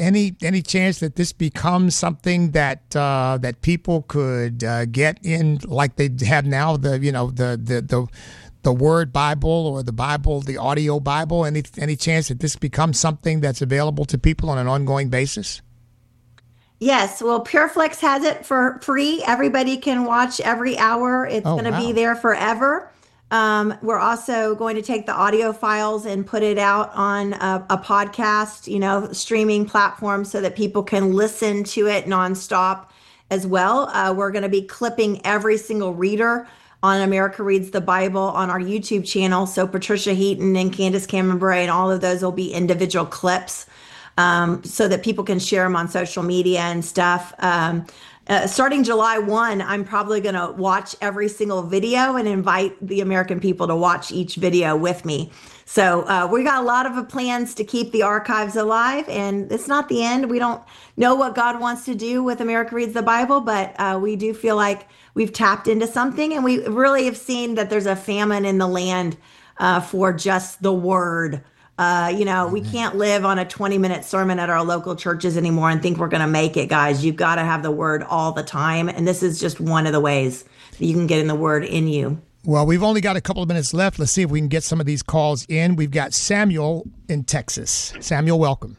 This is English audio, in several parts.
any chance that this becomes something that that people could get in like they have now? The Word Bible or the Bible, the audio Bible. Any chance that this becomes something that's available to people on an ongoing basis? Yes, well, PureFlix has it for free. Everybody can watch every hour. It's going to be there forever. We're also going to take the audio files and put it out on a podcast, streaming platform so that people can listen to it nonstop as well. We're going to be clipping every single reader on America Reads the Bible on our YouTube channel. So Patricia Heaton and Candace Cameron Bray and all of those will be individual clips. So that people can share them on social media and stuff. Starting July 1, I'm probably going to watch every single video and invite the American people to watch each video with me. So we got a lot of plans to keep the archives alive, and it's not the end. We don't know what God wants to do with America Reads the Bible, but we do feel like we've tapped into something, and we really have seen that there's a famine in the land for just the word. We can't live on a 20-minute sermon at our local churches anymore and think we're going to make it, guys. You've got to have the word all the time. And this is just one of the ways that you can get in the word in you. Well, we've only got a couple of minutes left. Let's see if we can get some of these calls in. We've got Samuel in Texas. Samuel, welcome.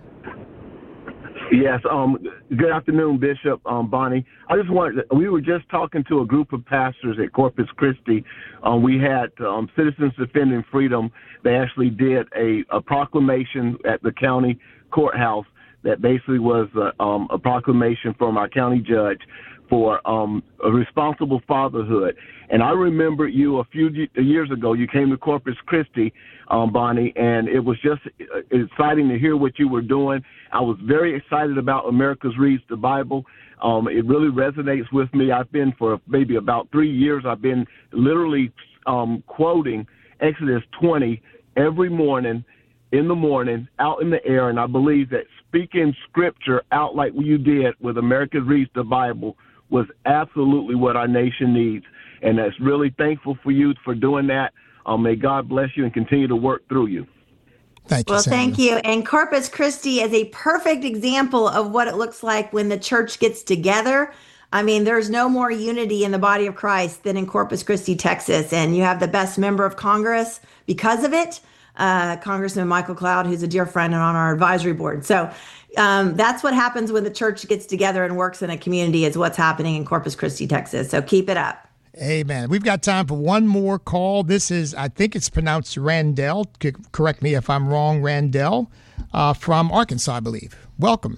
Yes. Good afternoon, Bishop Bonnie. We were just talking to a group of pastors at Corpus Christi. We had Citizens Defending Freedom. They actually did a proclamation at the county courthouse that basically was a proclamation from our county judge for a responsible fatherhood. And I remember you a few years ago, you came to Corpus Christi, Bonnie, and it was just exciting to hear what you were doing. I was very excited about America's Reads the Bible. It really resonates with me. I've been for maybe about 3 years, I've been literally quoting Exodus 20 every morning, in the morning, out in the air. And I believe that speaking scripture out like you did with America Reads the Bible was absolutely what our nation needs. And that's really thankful for you for doing that. May God bless you and continue to work through you. Thank you. Well, Samuel. thank you. And Corpus Christi is a perfect example of what it looks like when the church gets together. I mean, there's no more unity in the body of Christ than in Corpus Christi, Texas. And you have the best member of Congress because of it, Congressman Michael Cloud, who's a dear friend and on our advisory board. So that's what happens when the church gets together and works in a community, is what's happening in Corpus Christi, Texas. So keep it up. Amen. We've got time for one more call. This is, I think it's pronounced Randell. Correct me if I'm wrong, Randell, from Arkansas, I believe. Welcome.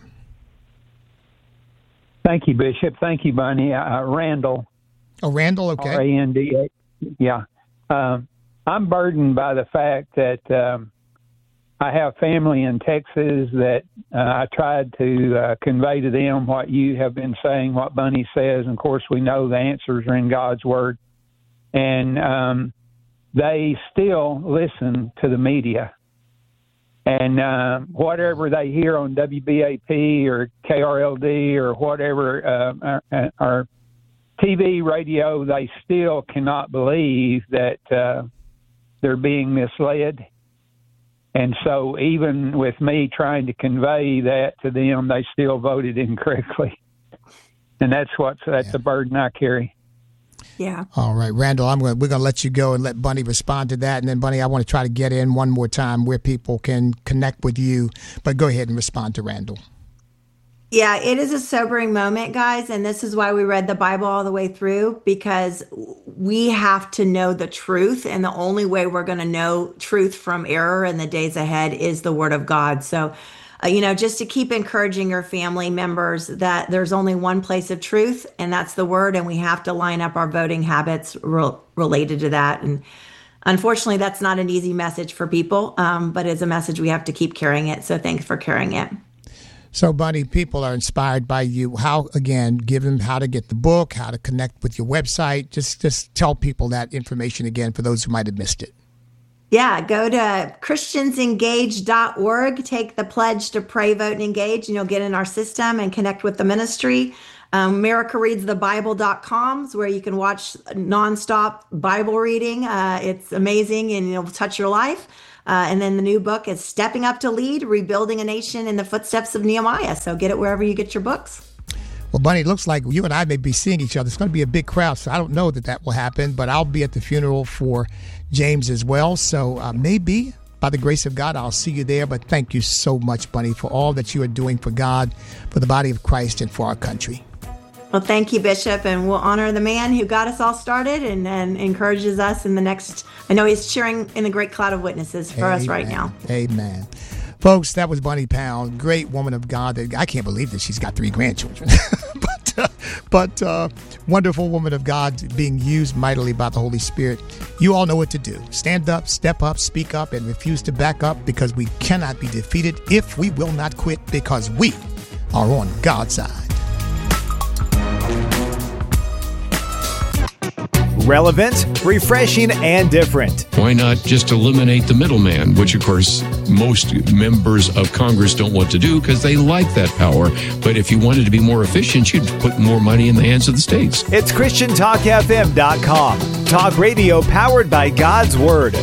Thank you, Bishop. Thank you, Bonnie. Randall. Oh, Randall, okay. R-A-N-D-A. Yeah. I'm burdened by the fact that I have family in Texas that I tried to convey to them what you have been saying, what Bunny says. And of course, we know the answers are in God's Word. And they still listen to the media. And whatever they hear on WBAP or KRLD or whatever, or TV, radio, they still cannot believe that they're being misled. And so even with me trying to convey that to them, they still voted incorrectly. And that's the burden I carry. Yeah. All right, Randall, we're going to let you go and let Bunny respond to that. And then, Bunny, I want to try to get in one more time where people can connect with you. But go ahead and respond to Randall. Yeah, it is a sobering moment, guys. And this is why we read the Bible all the way through, because we have to know the truth. And the only way we're going to know truth from error in the days ahead is the Word of God. So, just to keep encouraging your family members that there's only one place of truth, and that's the Word. And we have to line up our voting habits related to that. And unfortunately, that's not an easy message for people, but it's a message we have to keep carrying it. So thanks for carrying it. So, Bunny, people are inspired by you. How, again, give them how to get the book, how to connect with your website. Just tell people that information again for those who might have missed it. Yeah, go to christiansengage.org, take the pledge to pray, vote, and engage, and you'll get in our system and connect with the ministry. AmericaReadsTheBible.com is where you can watch nonstop Bible reading. It's amazing and it'll touch your life. And then the new book is Stepping Up to Lead, Rebuilding a Nation in the Footsteps of Nehemiah. So get it wherever you get your books. Well, Bunny, it looks like you and I may be seeing each other. It's going to be a big crowd, so I don't know that will happen, but I'll be at the funeral for James as well. So maybe, by the grace of God, I'll see you there. But thank you so much, Bunny, for all that you are doing for God, for the body of Christ, and for our country. Well, thank you, Bishop, and we'll honor the man who got us all started and encourages us in the next. I know he's cheering in the great cloud of witnesses for us right now. Amen. Folks, that was Bunny Pound, great woman of God. I can't believe that she's got 3 grandchildren, but wonderful woman of God being used mightily by the Holy Spirit. You all know what to do. Stand up, step up, speak up, and refuse to back up, because we cannot be defeated if we will not quit, because we are on God's side. Relevant, refreshing, and different. Why not just eliminate the middleman, which, of course, most members of Congress don't want to do because they like that power. But if you wanted to be more efficient, you'd put more money in the hands of the states. It's ChristianTalkFM.com. Talk radio powered by God's Word.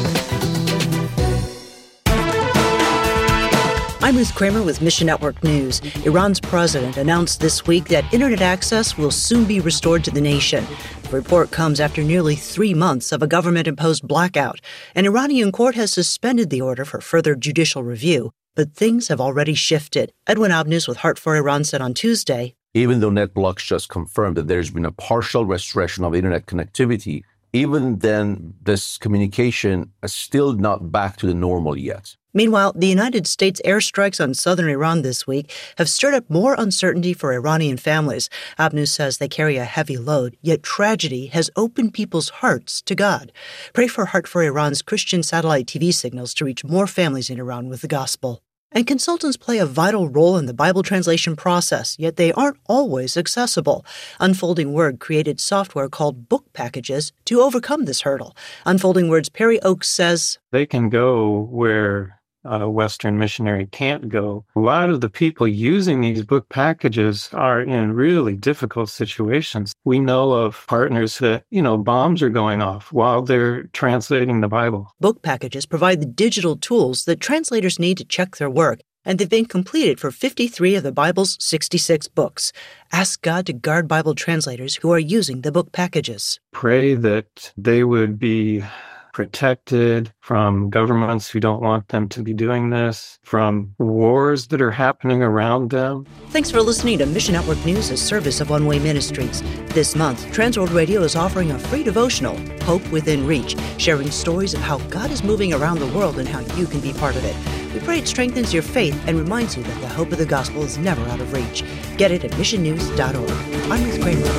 I'm Ruth Kramer with Mission Network News. Iran's president announced this week that internet access will soon be restored to the nation. The report comes after nearly 3 months of a government-imposed blackout. An Iranian court has suspended the order for further judicial review, but things have already shifted. Edwin Abnus with Heart for Iran said on Tuesday, even though NetBlocks just confirmed that there's been a partial restoration of internet connectivity, even then, this communication is still not back to the normal yet. Meanwhile, the United States airstrikes on southern Iran this week have stirred up more uncertainty for Iranian families. Abnus says they carry a heavy load, yet tragedy has opened people's hearts to God. Pray for Heart for Iran's Christian satellite TV signals to reach more families in Iran with the gospel. And consultants play a vital role in the Bible translation process, yet they aren't always accessible. Unfolding Word created software called Book Packages to overcome this hurdle. Unfolding Word's Perry Oakes says, they can go where a Western missionary can't go. A lot of the people using these book packages are in really difficult situations. We know of partners that, bombs are going off while they're translating the Bible. Book packages provide the digital tools that translators need to check their work, and they've been completed for 53 of the Bible's 66 books. Ask God to guard Bible translators who are using the book packages. Pray that they would be protected from governments who don't want them to be doing this, from wars that are happening around them. Thanks for listening to Mission Network News, a service of One Way Ministries. This month, Transworld Radio is offering a free devotional, Hope Within Reach, sharing stories of how God is moving around the world and how you can be part of it. We pray it strengthens your faith and reminds you that the hope of the gospel is never out of reach. Get it at missionnews.org. I'm Ruth Kramer.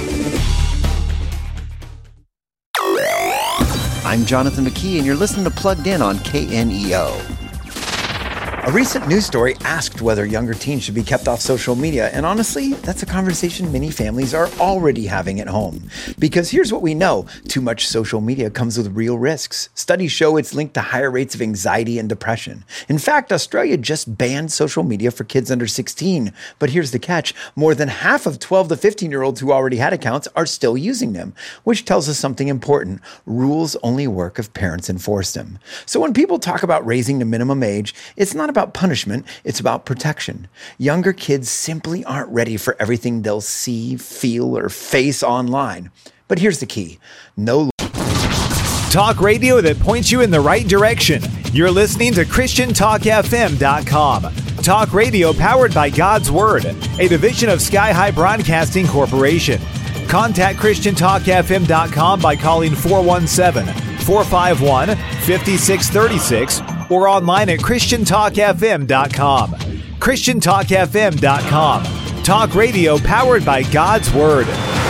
I'm Jonathan McKee, and you're listening to Plugged In on KNEO. A recent news story asked whether younger teens should be kept off social media, and honestly, that's a conversation many families are already having at home. Because here's what we know, too much social media comes with real risks. Studies show it's linked to higher rates of anxiety and depression. In fact, Australia just banned social media for kids under 16. But here's the catch, more than half of 12 to 15-year-olds who already had accounts are still using them, which tells us something important. Rules only work if parents enforce them. So when people talk about raising the minimum age, it's not about punishment, it's about protection. Younger kids simply aren't ready for everything they'll see, feel, or face online. But here's the key. No Talk radio that points you in the right direction. You're listening to ChristianTalkFM.com. Talk radio powered by God's Word, a division of Sky High Broadcasting Corporation. Contact ChristianTalkFM.com by calling 417-451-5636 or online at ChristianTalkFM.com. ChristianTalkFM.com. Talk radio powered by God's Word.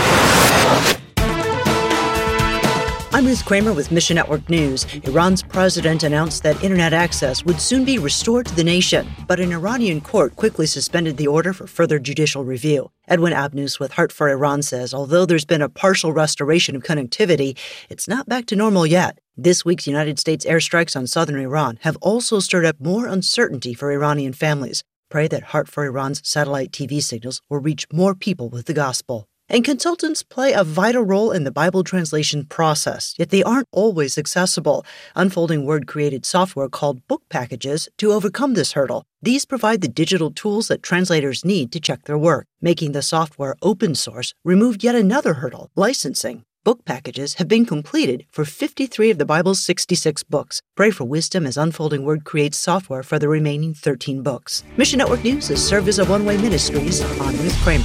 I'm Ruth Kramer with Mission Network News. Iran's president announced that internet access would soon be restored to the nation, but an Iranian court quickly suspended the order for further judicial review. Edwin Abnus with Heart for Iran says, although there's been a partial restoration of connectivity, it's not back to normal yet. This week's United States airstrikes on southern Iran have also stirred up more uncertainty for Iranian families. Pray that Heart for Iran's satellite TV signals will reach more people with the gospel. And consultants play a vital role in the Bible translation process, yet they aren't always accessible. Unfolding Word created software called Book Packages to overcome this hurdle. These provide the digital tools that translators need to check their work. Making the software open source removed yet another hurdle, licensing. Book Packages have been completed for 53 of the Bible's 66 books. Pray for wisdom as Unfolding Word creates software for the remaining 13 books. Mission Network News is served as a one-way ministries. I'm Ruth Kramer.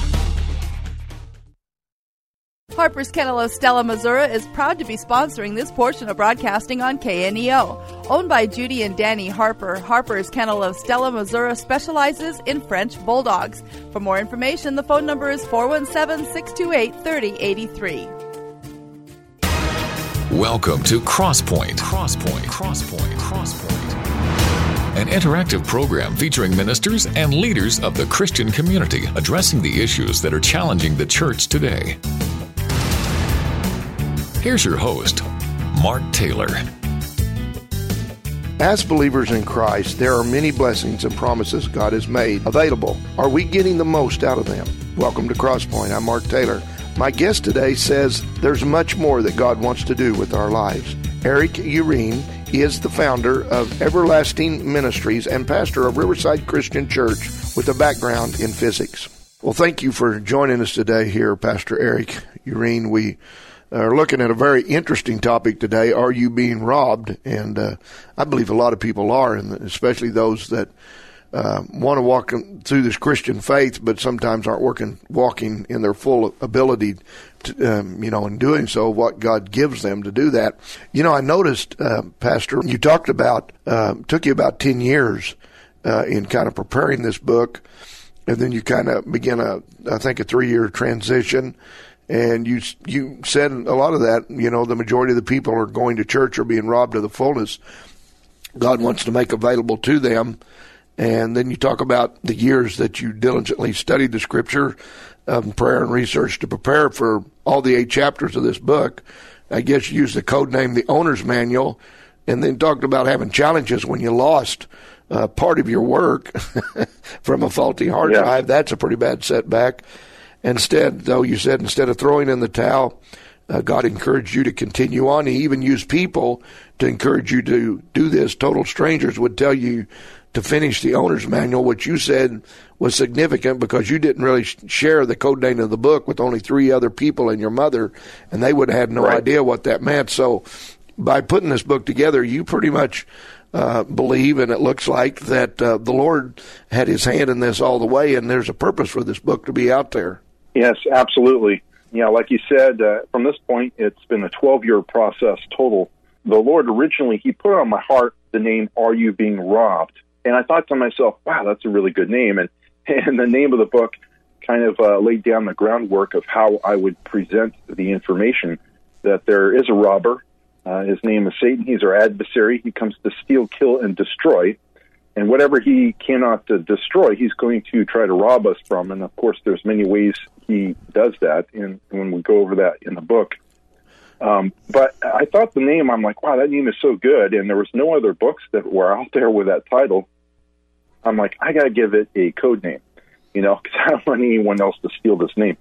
Harper's Kennel of Stella, Missouri is proud to be sponsoring this portion of broadcasting on KNEO. Owned by Judy and Danny Harper, Harper's Kennel of Stella, Missouri specializes in French Bulldogs. For more information, the phone number is 417-628-3083. Welcome to Crosspoint. An interactive program featuring ministers and leaders of the Christian community addressing the issues that are challenging the church today. Here's your host, Mark Taylor. As believers in Christ, there are many blessings and promises God has made available. Are we getting the most out of them? Welcome to Crosspoint. I'm Mark Taylor. My guest today says there's much more that God wants to do with our lives. Eric Uihlein is the founder of Everlasting Ministries and pastor of Riverside Christian Church with a background in physics. Well, thank you for joining us today here, Pastor Eric Uihlein. We are looking at a very interesting topic today. Are you being robbed? And I believe a lot of people are, and especially those that want to walk through this Christian faith, but sometimes aren't walking in their full ability to, in doing so, what God gives them to do that. I noticed, Pastor, you talked about, took you about 10 years in kind of preparing this book, and then you kind of began I think a 3-year transition. And you said a lot of that, the majority of the people are going to church or being robbed to the fullness. God wants to make available to them. And then you talk about the years that you diligently studied the Scripture, prayer and research to prepare for all the 8 chapters of this book. I guess you used the code name, the Owner's Manual, and then talked about having challenges when you lost part of your work from a faulty hard drive. That's a pretty bad setback. Instead, though, you said instead of throwing in the towel, God encouraged you to continue on. He even used people to encourage you to do this. Total strangers would tell you to finish the Owner's Manual, which you said was significant because you didn't really share the code name of the book with only 3 other people and your mother, and they would have had no idea what that meant. So by putting this book together, you pretty much believe, and it looks like, that the Lord had his hand in this all the way, and there's a purpose for this book to be out there. Yes, absolutely. Yeah, like you said, from this point, it's been a 12-year process total. The Lord originally, he put on my heart the name, Are You Being Robbed? And I thought to myself, wow, that's a really good name. And the name of the book kind of laid down the groundwork of how I would present the information, that there is a robber. His name is Satan. He's our adversary. He comes to steal, kill, and destroy. And whatever he cannot destroy, he's going to try to rob us from. And, of course, there's many ways he does that, and when we go over that in the book. But I thought the name, I'm like, wow, that name is so good, and there was no other books that were out there with that title. I'm like, I got to give it a code name, because I don't want anyone else to steal this name.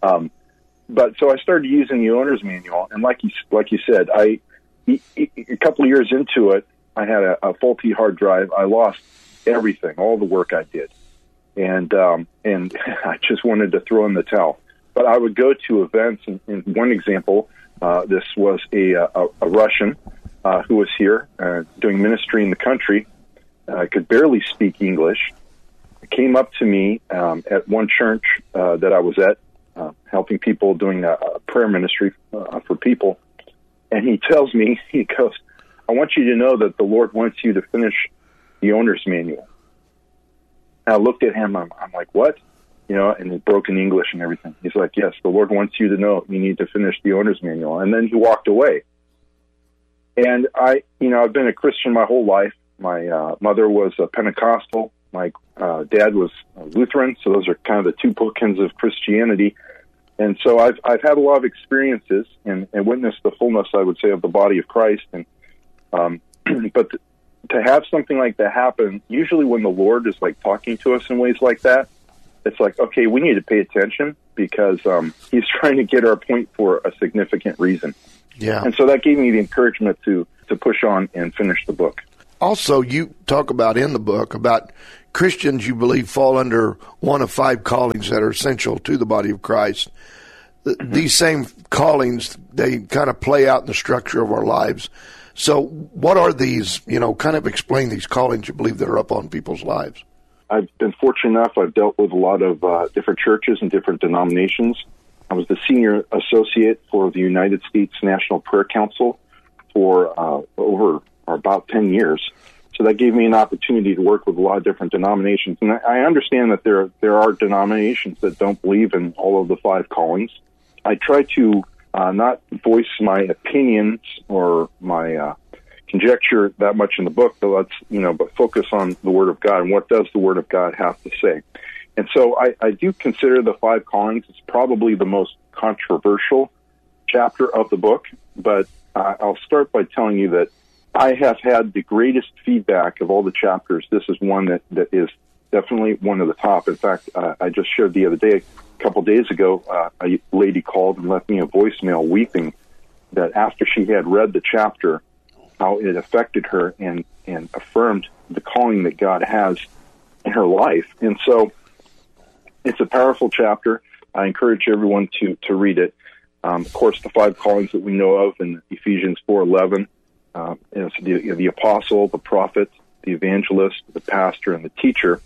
But so I started using the Owner's Manual, and like you said, a couple of years into it, I had a faulty hard drive. I lost everything, all the work I did. And I just wanted to throw in the towel. But I would go to events, and in one example, this was a Russian who was here doing ministry in the country, could barely speak English, came up to me at one church that I was at, helping people, doing a prayer ministry for people. And he tells me, he goes, I want you to know that the Lord wants you to finish the Owner's Manual. And I looked at him, I'm like, what? And in broken English and everything. He's like, yes, the Lord wants you to know you need to finish the Owner's Manual. And then he walked away. And I've been a Christian my whole life. My mother was a Pentecostal. My dad was Lutheran. So those are kind of the 2 bookends of Christianity. And so I've had a lot of experiences and witnessed the fullness, I would say, of the body of Christ. And but to have something like that happen, usually when the Lord is like talking to us in ways like that, it's like, okay, we need to pay attention because he's trying to get our point for a significant reason. Yeah. And so that gave me the encouragement to push on and finish the book. Also, you talk about in the book about Christians you believe fall under one of 5 callings that are essential to the body of Christ. These same callings, they kind of play out in the structure of our lives. So what are these, kind of explain these callings you believe that are up on people's lives? I've been fortunate enough. I've dealt with a lot of different churches and different denominations. I was the senior associate for the United States National Prayer Council for about 10 years. So that gave me an opportunity to work with a lot of different denominations. And I understand that there are denominations that don't believe in all of the 5 callings. I try to not voice my opinions or my conjecture that much in the book, but but focus on the Word of God and what does the Word of God have to say. And so I do consider the 5 callings. It's probably the most controversial chapter of the book, but I'll start by telling you that I have had the greatest feedback of all the chapters. This is one that is definitely one of the top. In fact, I just shared the other day, a couple days ago, a lady called and left me a voicemail weeping that after she had read the chapter, how it affected her and affirmed the calling that God has in her life. And so it's a powerful chapter. I encourage everyone to read it. Of course, the 5 callings that we know of in Ephesians 4:11 is the apostle, the prophet, the evangelist, the pastor, and the teacher.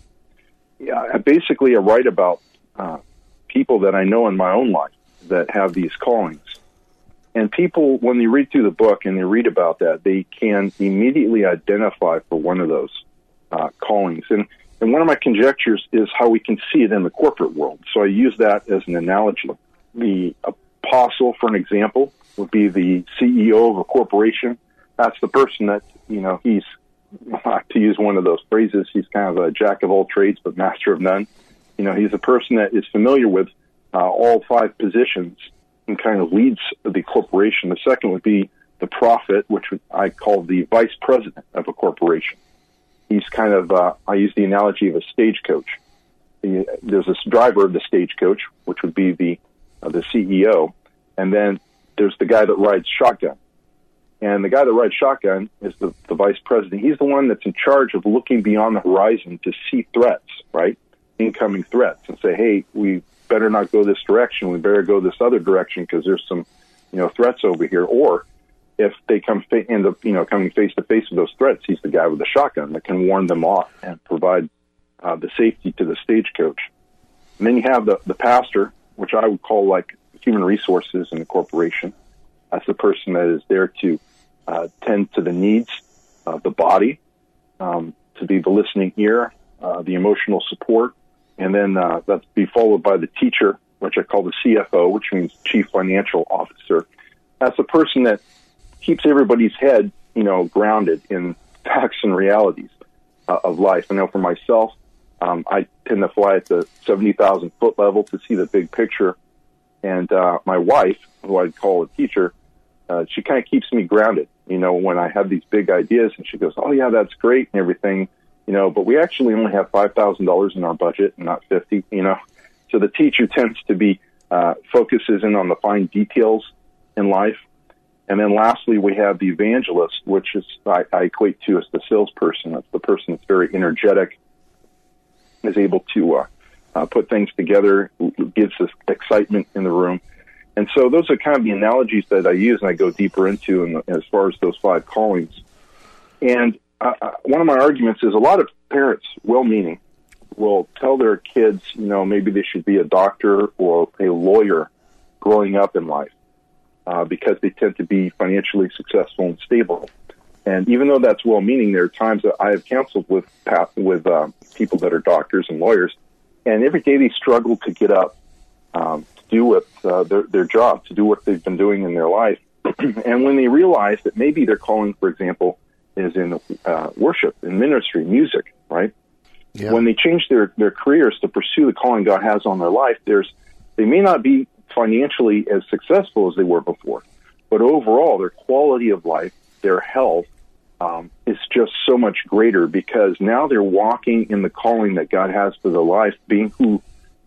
I write about people that I know in my own life that have these callings. And people, when they read through the book and they read about that, they can immediately identify for one of those callings. And one of my conjectures is how we can see it in the corporate world. So I use that as an analogy. The apostle, for an example, would be the CEO of a corporation. That's the person that, he's, to use one of those phrases, he's kind of a jack of all trades but master of none. He's a person that is familiar with all 5 positions and kind of leads the corporation. The second would be the prophet, which I call the vice president of a corporation. He's kind of, I use the analogy of a stagecoach. There's this driver of the stagecoach, which would be the CEO, and then there's the guy that rides shotgun. And the guy that rides shotgun is the vice president. He's the one that's in charge of looking beyond the horizon to see threats, right? Incoming threats, and say, hey, we better not go this direction. We better go this other direction because there's some, threats over here. Or if they end up coming face to face with those threats, he's the guy with the shotgun that can warn them off and provide the safety to the stagecoach. And then you have the pastor, which I would call like human resources in the corporation. That's the person that is there to tend to the needs of the body, to be the listening ear, the emotional support, and then that's be followed by the teacher, which I call the CFO, which means Chief Financial Officer. That's the person that keeps everybody's head, grounded in facts and realities of life. I know for myself, I tend to fly at the 70,000 foot level to see the big picture. And my wife, who I'd call a teacher, she kind of keeps me grounded, when I have these big ideas. And she goes, oh, yeah, that's great and everything, but we actually only have $5,000 in our budget and not 50, So the teacher tends to be focuses in on the fine details in life. And then lastly, we have the evangelist, which is I equate to as the salesperson. That's the person that's very energetic, is able to put things together, gives us excitement in the room. And so those are kind of the analogies that I use and I go deeper into as far as those 5 callings. And one of my arguments is a lot of parents, well-meaning, will tell their kids, maybe they should be a doctor or a lawyer growing up in life because they tend to be financially successful and stable. And even though that's well-meaning, there are times that I have counseled with people that are doctors and lawyers, and every day they struggle to get up to do what their job, to do what they've been doing in their life. And when they realize that maybe their calling, for example, is in worship, in ministry, music, right? Yeah. When they change their careers to pursue the calling God has on their life, they may not be financially as successful as they were before, but overall their quality of life, their health, is just so much greater because now they're walking in the calling that God has for their life, being who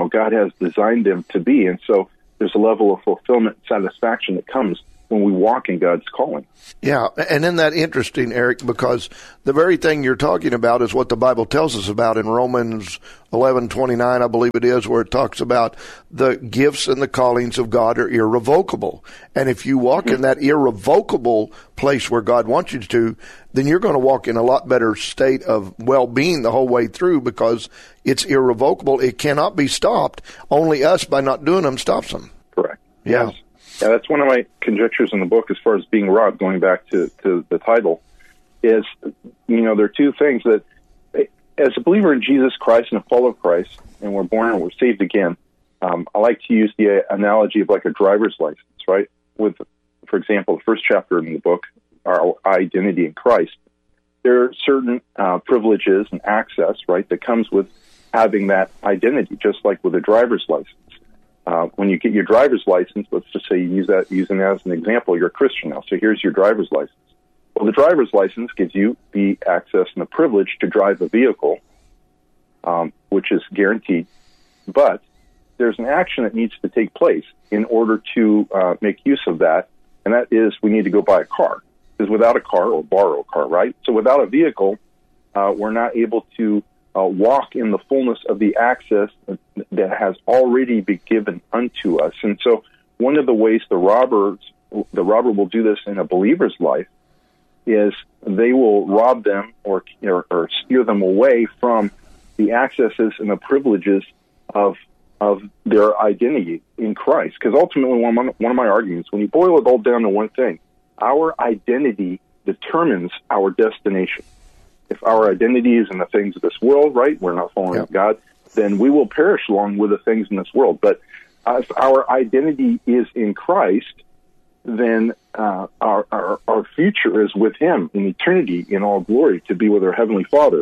God has designed them to be. And so there's a level of fulfillment and satisfaction that comes when we walk in God's calling. Yeah, and isn't that interesting, Eric, because the very thing you're talking about is what the Bible tells us about in Romans 11:29, I believe it is, where it talks about the gifts and the callings of God are irrevocable. And if you walk in that irrevocable place where God wants you to, then you're going to walk in a lot better state of well-being the whole way through because it's irrevocable. It cannot be stopped. Only us, by not doing them, stops them. Correct. Yeah. Yes. Yeah, that's one of my conjectures in the book as far as being robbed, going back to the title, is, there are two things that, as a believer in Jesus Christ and a follower of Christ, and we're born and we're saved again, I like to use the analogy of like a driver's license, right? With, for example, the first chapter in the book, our identity in Christ, there are certain privileges and access, right, that comes with having that identity, just like with a driver's license. When you get your driver's license, let's just say you using that as an example, you're a Christian now, so here's your driver's license. Well, the driver's license gives you the access and the privilege to drive a vehicle, which is guaranteed, but there's an action that needs to take place in order to make use of that, and that is we need to go buy a car, because without a car, or borrow a car, right? So without a vehicle, we're not able to walk in the fullness of the access that has already been given unto us. And so one of the ways the robber will do this in a believer's life is they will rob them or steer them away from the accesses and the privileges of their identity in Christ. Because ultimately, one of my arguments, when you boil it all down to one thing, our identity determines our destination. If our identity is in the things of this world, right, we're not following God, then we will perish along with the things in this world. But if our identity is in Christ, then our future is with Him in eternity, in all glory, to be with our Heavenly Father.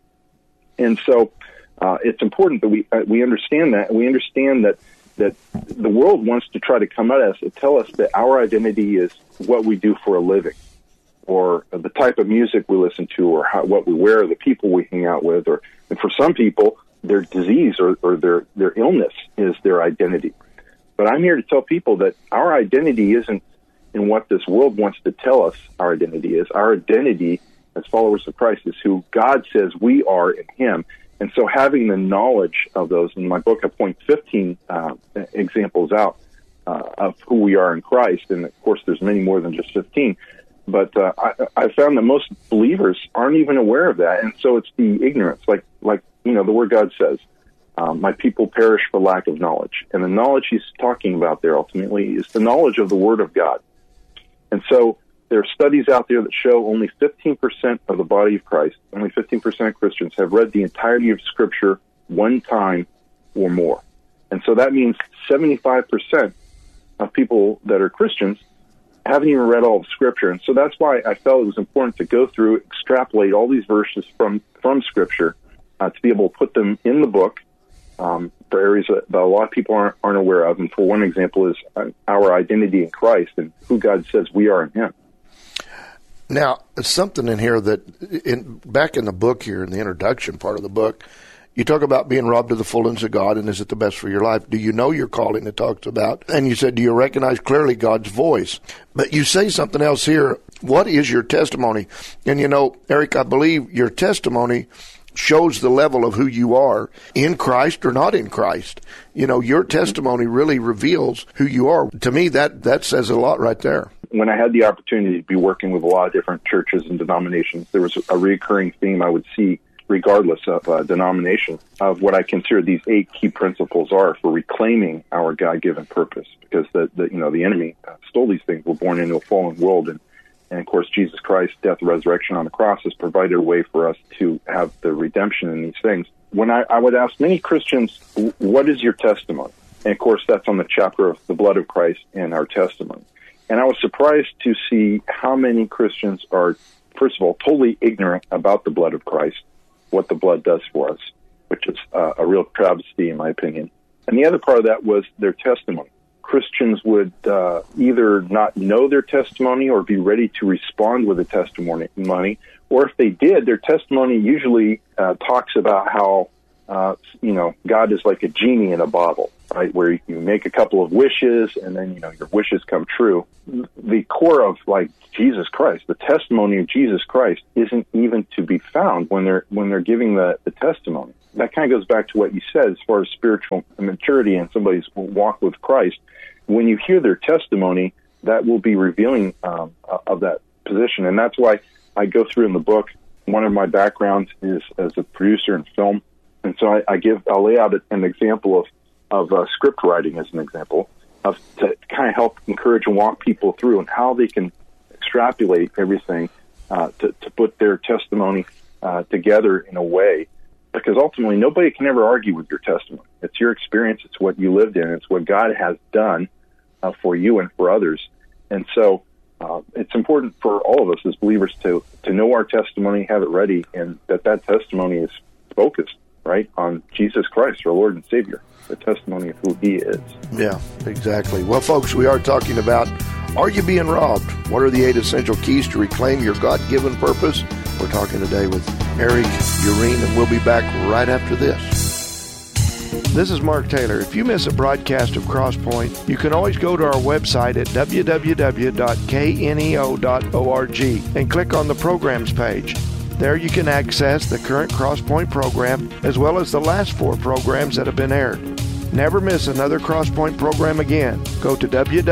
And so it's important that we understand that. We understand that the world wants to try to come at us and tell us that our identity is what we do for a living, or the type of music we listen to, or what we wear, the people we hang out with, and for some people, their disease or their illness is their identity. But I'm here to tell people that our identity isn't in what this world wants to tell us our identity is. Our identity as followers of Christ is who God says we are in Him. And so having the knowledge of those, in my book I point 15 examples out of who we are in Christ, and of course there's many more than just 15, but I found that most believers aren't even aware of that, and so it's the ignorance, like the Word God says, my people perish for lack of knowledge. And the knowledge He's talking about there ultimately is the knowledge of the Word of God. And so there are studies out there that show only 15% of the body of Christ, only 15% of Christians have read the entirety of Scripture one time or more. And so that means 75% of people that are Christians haven't even read all of Scripture. And so that's why I felt it was important to go through, extrapolate all these verses from Scripture to be able to put them in the book for areas that a lot of people aren't aware of. And for one example is our identity in Christ and who God says we are in Him. Now, something in here that, back in the book here, in the introduction part of the book, you talk about being robbed of the fullness of God, and is it the best for your life? Do you know your calling? It talks about. And you said, do you recognize clearly God's voice? But you say something else here. What is your testimony? And Eric, I believe your testimony shows the level of who you are in Christ or not in Christ. Your testimony really reveals who you are. To me, that says a lot right there. When I had the opportunity to be working with a lot of different churches and denominations, there was a recurring theme I would see, regardless of denomination, of what I consider these 8 key principles are for reclaiming our God-given purpose. Because the enemy stole these things. We're born into a fallen world, and of course Jesus Christ's death, resurrection on the cross has provided a way for us to have the redemption in these things. When I would ask many Christians, what is your testimony? And of course that's on the chapter of the blood of Christ and our testimony. And I was surprised to see how many Christians are, first of all, totally ignorant about the blood of Christ, what the blood does for us, which is a real travesty in my opinion. And the other part of that was their testimony. Christians would either not know their testimony or be ready to respond with a testimony, or if they did, their testimony usually talks about how God is like a genie in a bottle, right? Where you make a couple of wishes and then, your wishes come true. The core of like Jesus Christ, the testimony of Jesus Christ isn't even to be found when they're giving the testimony. That kind of goes back to what you said as far as spiritual maturity and somebody's walk with Christ. When you hear their testimony, that will be revealing of that position. And that's why I go through in the book, one of my backgrounds is as a producer in film. And so I'll lay out an example of script writing as an example to kind of help encourage and walk people through and how they can extrapolate everything to put their testimony together in a way. Because ultimately, nobody can ever argue with your testimony. It's your experience. It's what you lived in. It's what God has done for you and for others. And so it's important for all of us as believers to know our testimony, have it ready, and that testimony is focused, right, on Jesus Christ, our Lord and Savior, the testimony of who He is. Yeah, exactly. Well, folks, we are talking about, are you being robbed? What are the 8 essential keys to reclaim your God-given purpose? We're talking today with Eric U'Rean, and we'll be back right after this. This is Mark Taylor. If you miss a broadcast of Crosspoint, you can always go to our website at www.kneo.org and click on the programs page. There you can access the current Crosspoint program as well as the last 4 programs that have been aired. Never miss another Crosspoint program again. Go to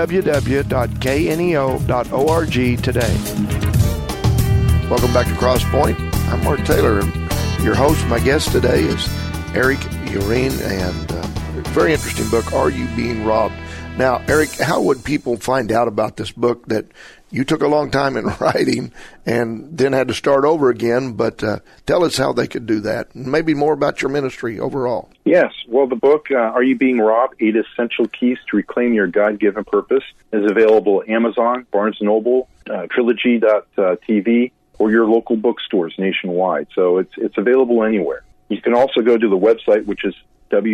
www.kneo.org today. Welcome back to Crosspoint. I'm Mark Taylor, and your host. My guest today is Eric U'Rean, and a very interesting book, Are You Being Robbed? Now, Eric, how would people find out about this book that you took a long time in writing and then had to start over again? But tell us how they could do that, and maybe more about your ministry overall. Yes. Well, the book, Are You Being Robbed? 8 Essential Keys to Reclaim Your God-Given Purpose, is available at Amazon, Barnes & Noble, Trilogy.tv, or your local bookstores nationwide. So it's available anywhere. You can also go to the website, which is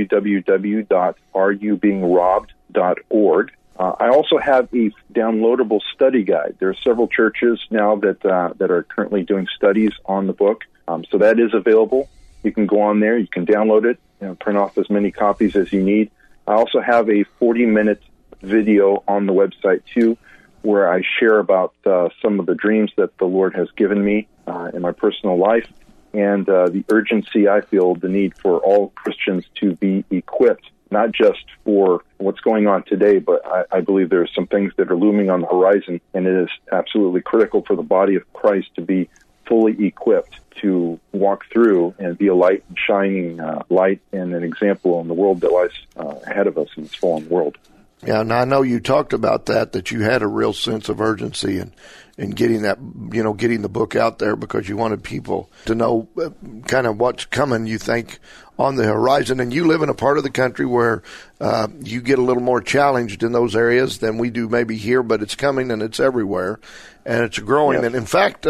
www.areyoubeing.robbed.org. I also have a downloadable study guide. There are several churches now that are currently doing studies on the book. So that is available. You can go on there. You can download it, print off as many copies as you need. I also have a 40-minute video on the website, too, where I share about some of the dreams that the Lord has given me in my personal life and the urgency I feel, the need for all Christians to be equipped, not just for what's going on today, but I believe there are some things that are looming on the horizon, and it is absolutely critical for the body of Christ to be fully equipped to walk through and be a light and shining light and an example in the world that lies ahead of us in this fallen world. Yeah, and I know you talked about that you had a real sense of urgency in getting that, getting the book out there because you wanted people to know kind of what's coming, you think, on the horizon. And you live in a part of the country where you get a little more challenged in those areas than we do maybe here, but it's coming and it's everywhere and it's growing. Yes. And in fact,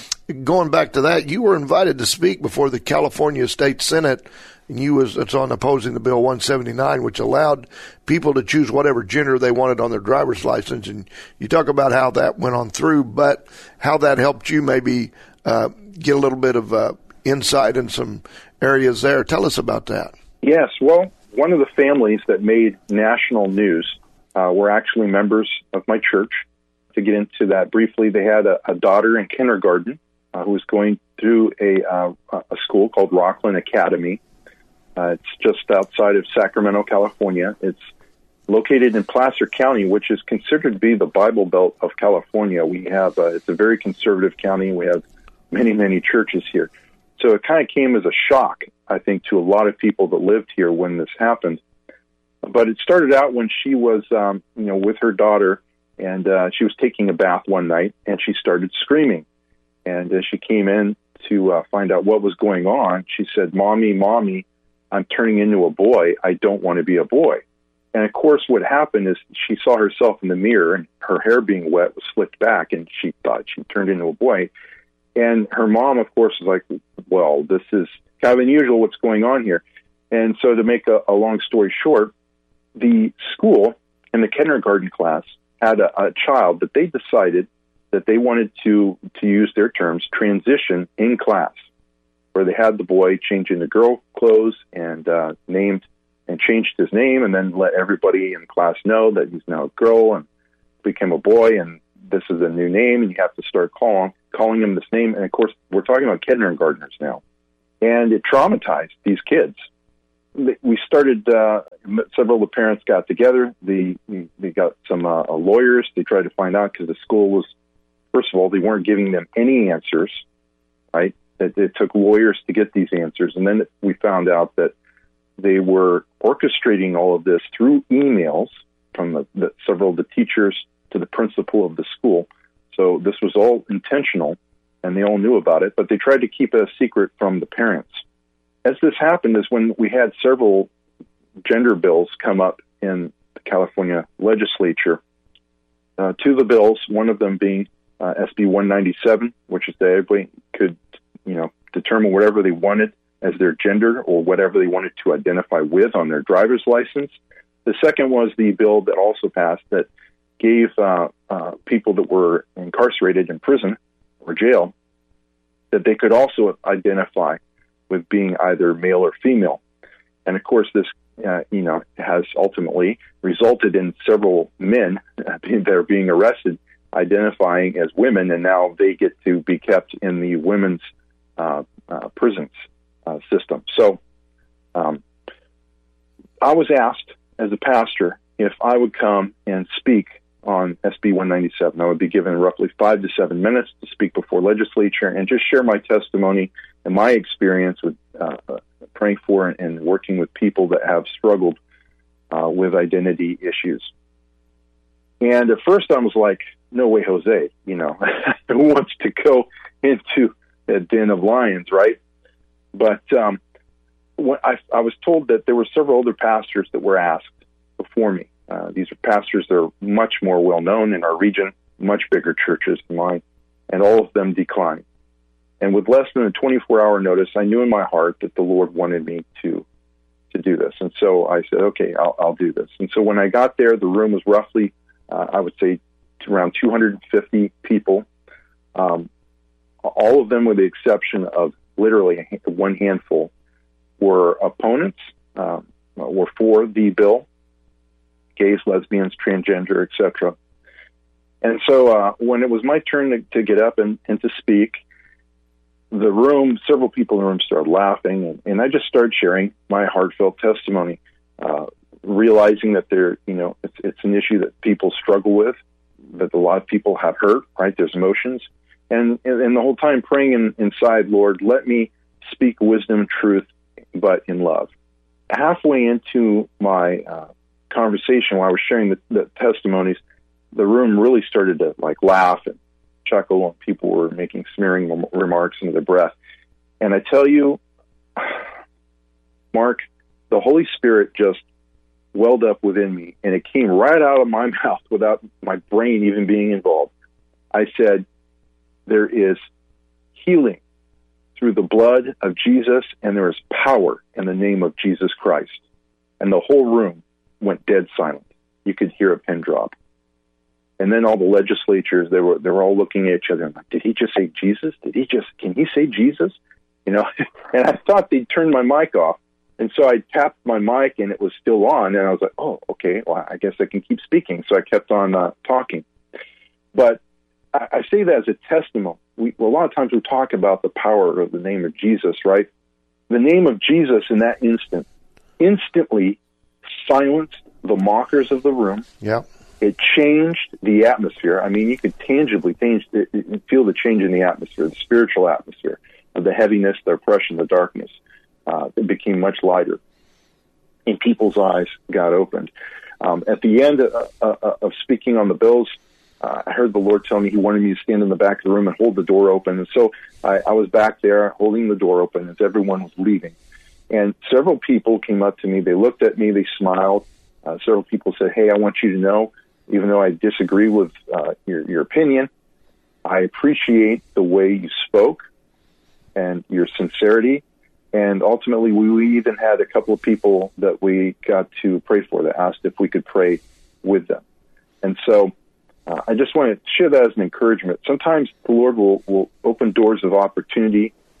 going back to that, you were invited to speak before the California State Senate. And it's on opposing the Bill 179, which allowed people to choose whatever gender they wanted on their driver's license. And you talk about how that went on through, but how that helped you maybe get a little bit of insight in some areas there. Tell us about that. Yes. Well, one of the families that made national news were actually members of my church. To get into that briefly, they had a daughter in kindergarten who was going through a school called Rockland Academy. It's just outside of Sacramento, California. It's located in Placer County, which is considered to be the Bible Belt of California. We have it's a very conservative county. We have many, many churches here. So it kind of came as a shock, I think, to a lot of people that lived here when this happened. But it started out when she was, with her daughter, and she was taking a bath one night, and she started screaming. And as she came in to find out what was going on, she said, Mommy, I'm turning into a boy. I don't want to be a boy. And, of course, what happened is she saw herself in the mirror, and her hair being wet was slicked back, and she thought she turned into a boy. And her mom, of course, was like, well, this is kind of unusual what's going on here. And so to make a long story short, the school and the kindergarten class had a child that they decided that they wanted to use their terms, transition in class. where they had the boy change into girl clothes and changed his name, and then let everybody in class know that he's now a girl and became a boy, and this is a new name, and you have to start calling him this name. And of course, we're talking about kindergartners now, and it traumatized these kids. We started. Several of the parents got together. They got some lawyers. They tried to find out, because the school was, first of all, they weren't giving them any answers. Right? It took lawyers to get these answers, and then we found out that they were orchestrating all of this through emails from several of the teachers to the principal of the school. So this was all intentional, and they all knew about it, but they tried to keep it a secret from the parents. As this happened is when we had several gender bills come up in the California legislature. Two of the bills, one of them being SB 197, which is that everybody could, determine whatever they wanted as their gender or whatever they wanted to identify with on their driver's license. The second was the bill that also passed that gave people that were incarcerated in prison or jail that they could also identify with being either male or female. And of course, this, has ultimately resulted in several men that are being arrested identifying as women, and now they get to be kept in the women's prisons system. So I was asked as a pastor if I would come and speak on SB 197. I would be given roughly 5 to 7 minutes to speak before legislature and just share my testimony and my experience with praying for and working with people that have struggled with identity issues. And at first I was like, no way, Jose, who wants to go into a den of lions, right? But when I was told that there were several other pastors that were asked before me. These are pastors that are much more well-known in our region, much bigger churches than mine, and all of them declined. And with less than a 24-hour notice, I knew in my heart that the Lord wanted me to do this. And so I said, okay, I'll do this. And so when I got there, the room was roughly, I would say, around 250 people. All of them, with the exception of literally one handful, were opponents, were for the bill, gays, lesbians, transgender, etc. And so when it was my turn to get up and to speak, several people in the room started laughing, and I just started sharing my heartfelt testimony, realizing that it's an issue that people struggle with, that a lot of people have hurt, right? There's emotions. And the whole time praying inside, Lord, let me speak wisdom, truth, but in love. Halfway into my conversation, while I was sharing the testimonies, the room really started to laugh and chuckle, and people were making smearing remarks under their breath. And I tell you, Mark, the Holy Spirit just welled up within me, and it came right out of my mouth without my brain even being involved. I said, there is healing through the blood of Jesus, and there is power in the name of Jesus Christ. And the whole room went dead silent. You could hear a pin drop. And then all the legislatures, they were all looking at each other and like, did he just say Jesus? Can he say Jesus? And I thought they'd turned my mic off. And so I tapped my mic and it was still on. And I was like, oh, okay, well, I guess I can keep speaking. So I kept on talking. But I say that as a testimony. A lot of times we talk about the power of the name of Jesus, right? The name of Jesus in that instantly silenced the mockers of the room. Yep. It changed the atmosphere. I mean, you could tangibly feel the change in the atmosphere, the spiritual atmosphere, of the heaviness, the oppression, the darkness. It became much lighter, and people's eyes got opened. At the end of speaking on the bills, I heard the Lord tell me He wanted me to stand in the back of the room and hold the door open. And so I was back there holding the door open as everyone was leaving. And several people came up to me. They looked at me. They smiled. Several people said, hey, I want you to know, even though I disagree with your opinion, I appreciate the way you spoke and your sincerity. And ultimately, we even had a couple of people that we got to pray for that asked if we could pray with them. And so I just want to share that as an encouragement. Sometimes the Lord will open doors of opportunity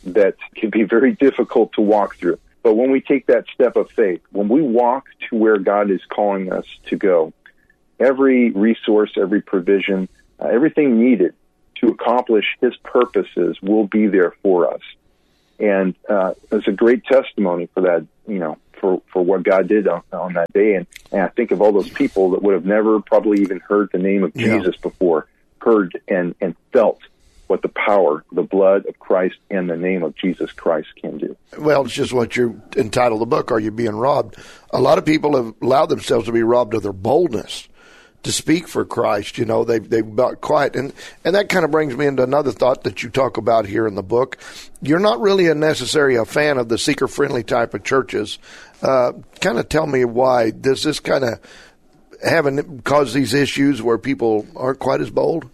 that can be very difficult to walk through. But when we take that step of faith, when we walk to where God is calling us to go, every resource, every provision, everything needed to accomplish His purposes will be there for us. And it's a great testimony for that, for what God did on that day. And I think of all those people that would have never probably even heard the name of Jesus before, heard and felt what the power, the blood of Christ and the name of Jesus Christ can do. Well, it's just what you entitled the book, Are You Being Robbed? A lot of people have allowed themselves to be robbed of their boldness to speak for Christ. They've got quiet. And that kind of brings me into another thought that you talk about here in the book. You're not really necessarily a fan of the seeker-friendly type of churches. Kind of tell me why. Does this kind of cause these issues where people aren't quite as bold?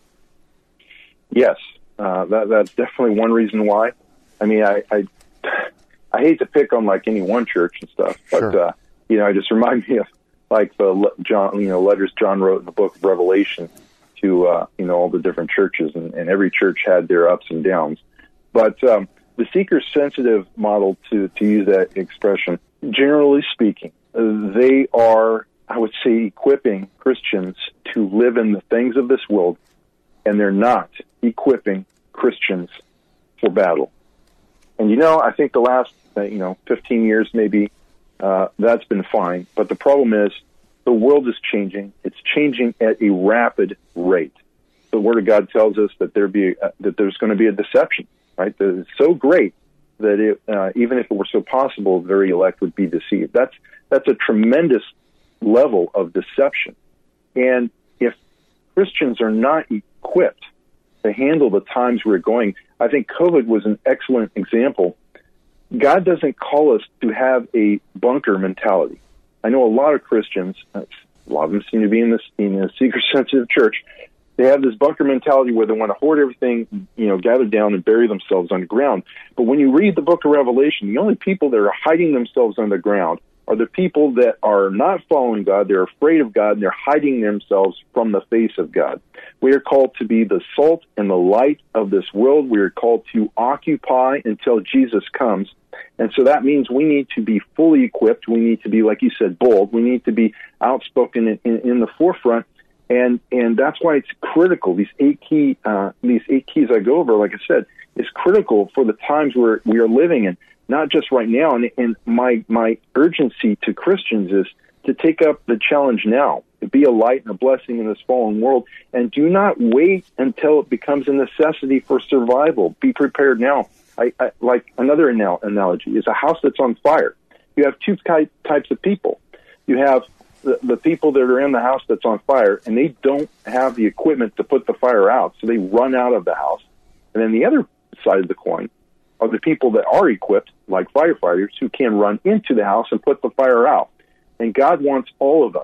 Yes, that's definitely one reason why. I mean, I hate to pick on like any one church and stuff, but sure. It just reminds me of like the letters John wrote in the book of Revelation to all the different churches, and every church had their ups and downs. But the seeker-sensitive model, to use that expression, generally speaking, they are, I would say, equipping Christians to live in the things of this world, and they're not equipping Christians for battle. And, I think the last, 15 years maybe, that's been fine. But the problem is the world is changing. It's changing at a rapid rate. The Word of God tells us that there's going to be a deception, right? That it's so great that even if it were so possible, the very elect would be deceived. That's a tremendous level of deception. And if Christians are not equipped to handle the times we're going, I think COVID was an excellent example. God doesn't call us to have a bunker mentality. I know a lot of Christians, a lot of them seem to be in a seeker-sensitive church. They have this bunker mentality where they want to hoard everything, gather down and bury themselves underground. But when you read the book of Revelation, the only people that are hiding themselves underground are the people that are not following God. They're afraid of God, and they're hiding themselves from the face of God. We are called to be the salt and the light of this world. We are called to occupy until Jesus comes. And so that means we need to be fully equipped. We need to be, like you said, bold. We need to be outspoken in the forefront. And that's why it's critical. These eight keys I go over, like I said, is critical for the times we are living in. Not just right now, and my urgency to Christians is to take up the challenge now, to be a light and a blessing in this fallen world, and do not wait until it becomes a necessity for survival. Be prepared now. I like another analogy is a house that's on fire. You have two types of people. You have the people that are in the house that's on fire, and they don't have the equipment to put the fire out, so they run out of the house. And then the other side of the coin are the people that are equipped, like firefighters, who can run into the house and put the fire out. And God wants all of us.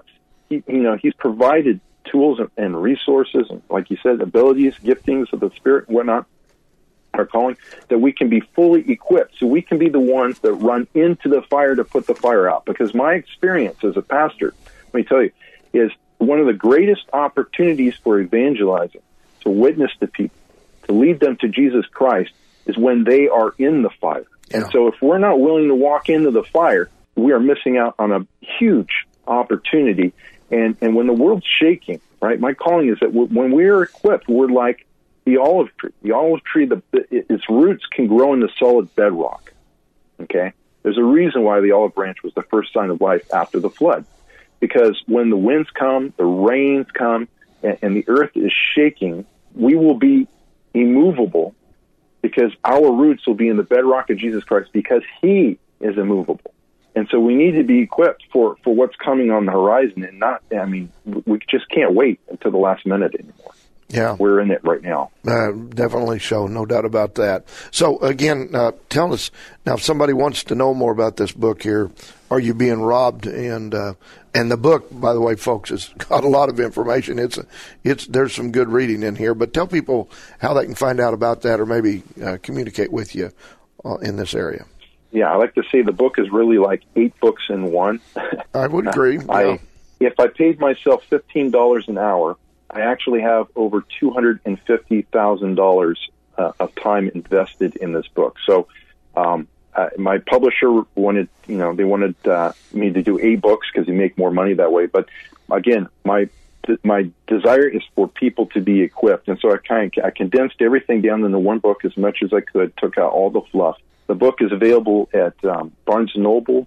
He's provided tools and resources, and like you said, abilities, giftings of the Spirit and whatnot, our calling, that we can be fully equipped, so we can be the ones that run into the fire to put the fire out. Because my experience as a pastor, let me tell you, is one of the greatest opportunities for evangelizing, to witness to people, to lead them to Jesus Christ, is when they are in the fire. Yeah. And so if we're not willing to walk into the fire, we are missing out on a huge opportunity. And when the world's shaking, right, my calling is that when we're equipped, we're like the olive tree. The olive tree, its roots can grow into solid bedrock, okay? There's a reason why the olive branch was the first sign of life after the flood. Because when the winds come, the rains come, and the earth is shaking, we will be immovable, because our roots will be in the bedrock of Jesus Christ, because He is immovable. And so we need to be equipped for what's coming on the horizon, and we just can't wait until the last minute anymore. Yeah. We're in it right now. Definitely so, no doubt about that. So, again, tell us, now, if somebody wants to know more about this book here, Are You Being Robbed? And the book, by the way, folks, has got a lot of information. There's some good reading in here. But tell people how they can find out about that, or maybe communicate with you in this area. Yeah, I like to say the book is really like 8 books in one. I would agree. If I paid myself $15 an hour, I actually have over $250,000 of time invested in this book. So my publisher wanted, they wanted me to do 8 books because you make more money that way. But again, my desire is for people to be equipped, and so I condensed everything down into one book as much as I could. Took out all the fluff. The book is available at Barnes & Noble,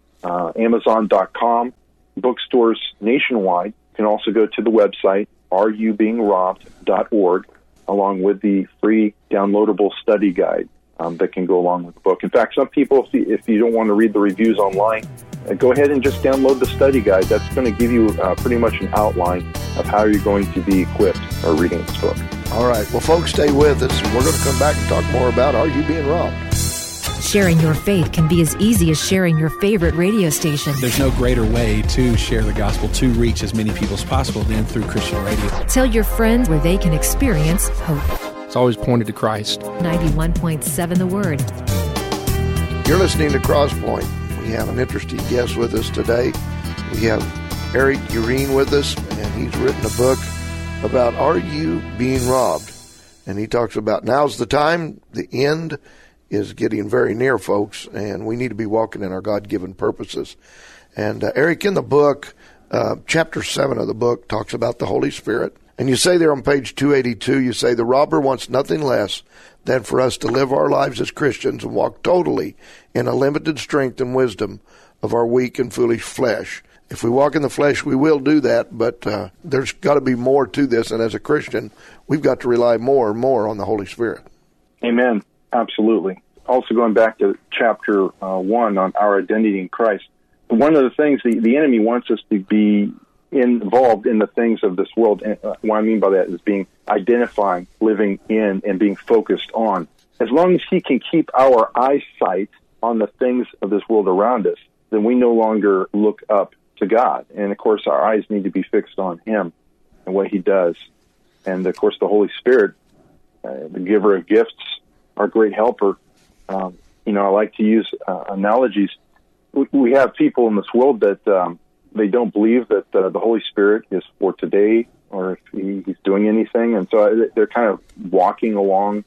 Amazon.com, bookstores nationwide. You can also go to the website areyoubeingrobbed.org, along with the free downloadable study guide that can go along with the book. In fact, some people, if you don't want to read the reviews online, go ahead and just download the study guide. That's going to give you pretty much an outline of how you're going to be equipped for reading this book. All right. Well, folks, stay with us. We're going to come back and talk more about Are You Being Robbed? Sharing your faith can be as easy as sharing your favorite radio station. There's no greater way to share the gospel, to reach as many people as possible than through Christian radio. Tell your friends where they can experience hope. It's always pointed to Christ. 91.7 The Word. You're listening to Crosspoint. We have an interesting guest with us today. We have Eric Urin with us, and he's written a book about Are You Being Robbed? And he talks about now's the time, the end is getting very near, folks, and we need to be walking in our God-given purposes. And Eric, in the book, chapter 7 of the book talks about the Holy Spirit. And you say there on page 282, you say, the robber wants nothing less than for us to live our lives as Christians and walk totally in a limited strength and wisdom of our weak and foolish flesh. If we walk in the flesh, we will do that, but there's got to be more to this. And as a Christian, we've got to rely more and more on the Holy Spirit. Amen. Absolutely. Also going back to chapter 1 on our identity in Christ, one of the things the enemy wants us to be involved in the things of this world. And what I mean by that is being identifying, living in, and being focused on. As long as he can keep our eyesight on the things of this world around us, then we no longer look up to God. And, of course, our eyes need to be fixed on him and what he does. And, of course, the Holy Spirit, the giver of gifts, our great helper. I like to use analogies. We have people in this world that they don't believe that the Holy Spirit is for today or if he's doing anything. And so they're kind of walking along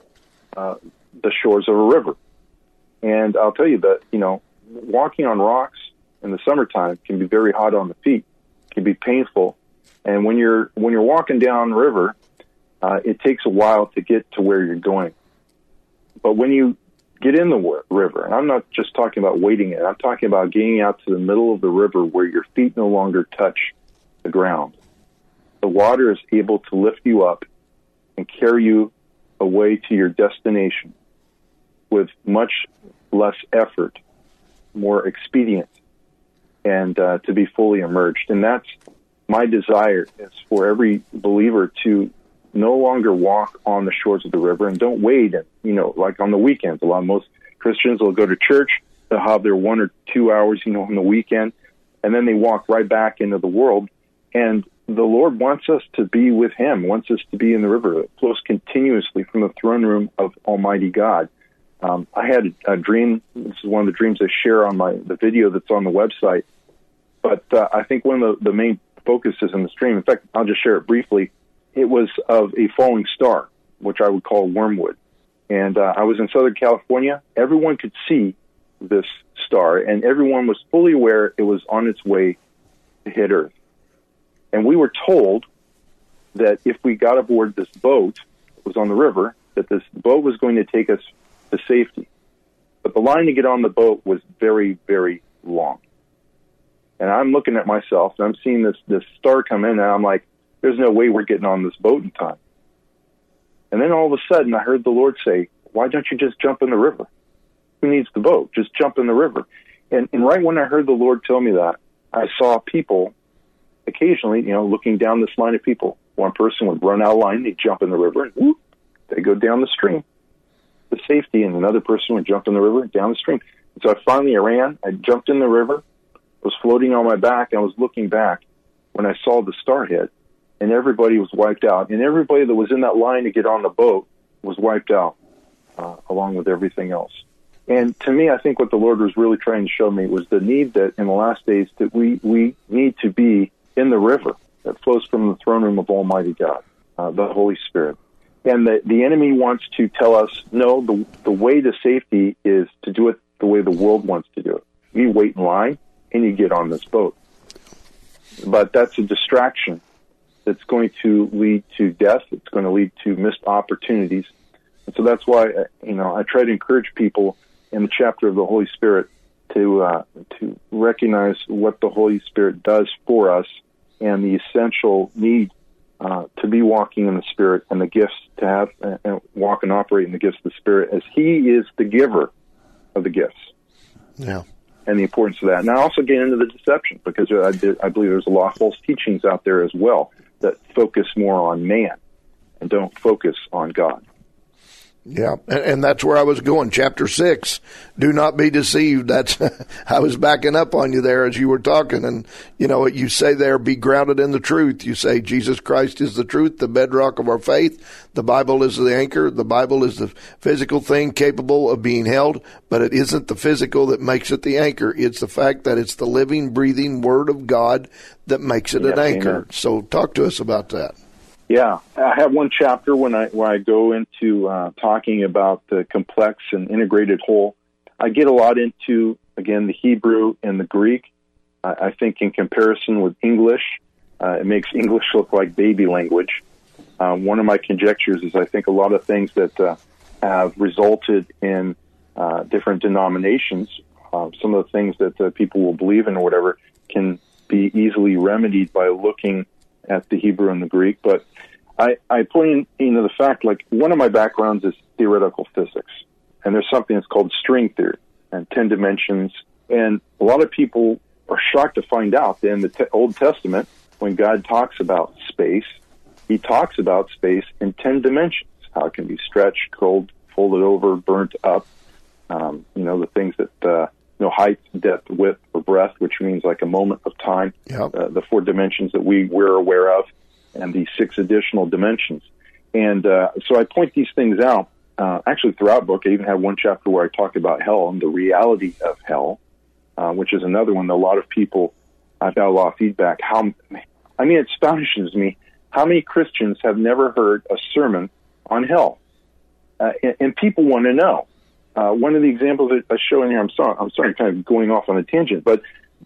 the shores of a river. And I'll tell you that, walking on rocks in the summertime can be very hot on the feet, can be painful. And when you're walking down the river, it takes a while to get to where you're going. But when you get in the river, and I'm not just talking about wading in, I'm talking about getting out to the middle of the river where your feet no longer touch the ground. The water is able to lift you up and carry you away to your destination with much less effort, more expedient, and to be fully immersed. And that's my desire, is for every believer to no longer walk on the shores of the river and don't wade, like on the weekends. Most Christians will go to church, they'll have their 1 or 2 hours, on the weekend, and then they walk right back into the world. And the Lord wants us to be with him, wants us to be in the river that flows continuously from the throne room of Almighty God. I had a dream. This is one of the dreams I share on the video that's on the website. But I think one of the main focuses in this dream, in fact, I'll just share it briefly. It was of a falling star, which I would call wormwood. And I was in Southern California. Everyone could see this star, and everyone was fully aware it was on its way to hit Earth. And we were told that if we got aboard this boat that was on the river, that this boat was going to take us to safety. But the line to get on the boat was very, very long. And I'm looking at myself, and I'm seeing this star come in, and I'm like, there's no way we're getting on this boat in time. And then all of a sudden, I heard the Lord say, why don't you just jump in the river? Who needs the boat? Just jump in the river. And right when I heard the Lord tell me that, I saw people occasionally, looking down this line of people. One person would run out of line, they'd jump in the river, and whoop, they'd go down the stream to safety. And another person would jump in the river, down the stream. And so I finally ran. I jumped in the river, was floating on my back, and I was looking back when I saw the star hit. And everybody was wiped out. And everybody that was in that line to get on the boat was wiped out, along with everything else. And to me, I think what the Lord was really trying to show me was the need that in the last days that we need to be in the river that flows from the throne room of Almighty God, the Holy Spirit. And the enemy wants to tell us, no, the way to safety is to do it the way the world wants to do it. You wait in line, and you get on this boat. But that's a distraction that's going to lead to death. It's going to lead to missed opportunities. And so that's why, I try to encourage people in the chapter of the Holy Spirit to recognize what the Holy Spirit does for us and the essential need to be walking in the Spirit and the gifts to have and walk and operate in the gifts of the Spirit, as He is the giver of the gifts. Yeah. And the importance of that. And I also get into the deception, because I believe there's a lot of false teachings out there as well that focus more on man and don't focus on God. Yeah, and that's where I was going. Chapter 6, do not be deceived. That's I was backing up on you there as you were talking. And, you say there, be grounded in the truth. You say Jesus Christ is the truth, the bedrock of our faith. The Bible is the anchor. The Bible is the physical thing capable of being held, but it isn't the physical that makes it the anchor. It's the fact that it's the living, breathing Word of God that makes it an anchor. Amen. So talk to us about that. Yeah, I have one chapter where I go into talking about the complex and integrated whole. I get a lot into, again, the Hebrew and the Greek. I think in comparison with English, it makes English look like baby language. One of my conjectures is I think a lot of things that have resulted in different denominations, some of the things that people will believe in or whatever, can be easily remedied by looking at the Hebrew and the Greek. But I point into the fact, like, one of my backgrounds is theoretical physics, and there's something that's called string theory and 10 dimensions. And a lot of people are shocked to find out that in the Old Testament, when God talks about space, He talks about space in 10 dimensions, how it can be stretched, curled, folded over, burnt up, the things that height, depth, width, or breadth, which means like a moment of time, the 4 dimensions that we're aware of, and the 6 additional dimensions. And so I point these things out. Actually, throughout the book, I even have one chapter where I talk about hell and the reality of hell, which is another one that a lot of people, I've got a lot of feedback. It astonishes me how many Christians have never heard a sermon on hell. And people want to know. One of the examples that I show in here, I'm sorry, kind of going off on a tangent, but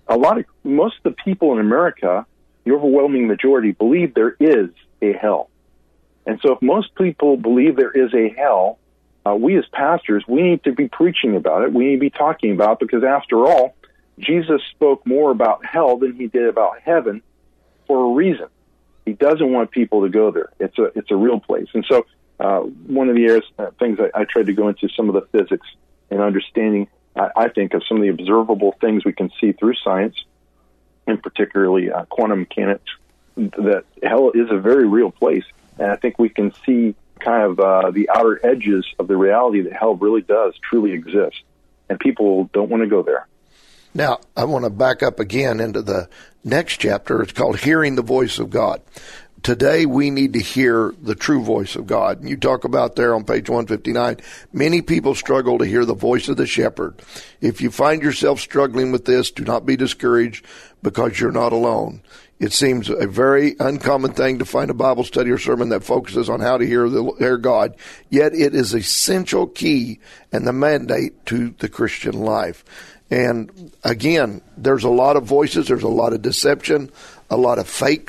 most of the people in America, the overwhelming majority, believe there is a hell. And so if most people believe there is a hell, we as pastors, we need to be preaching about it. We need to be talking about it, because after all, Jesus spoke more about hell than He did about heaven for a reason. He doesn't want people to go there. It's a real place. And so one of the areas, things I tried to go into some of the physics and understanding, I think, of some of the observable things we can see through science, and particularly quantum mechanics, that hell is a very real place. And I think we can see kind of the outer edges of the reality that hell really does truly exist. And people don't want to go there. Now, I want to back up again into the next chapter. It's called Hearing the Voice of God. Today, we need to hear the true voice of God. And you talk about there on page 159, many people struggle to hear the voice of the shepherd. If you find yourself struggling with this, do not be discouraged, because you're not alone. It seems a very uncommon thing to find a Bible study or sermon that focuses on how to hear God, yet it is essential key and the mandate to the Christian life. And again, there's a lot of voices, there's a lot of deception, a lot of fake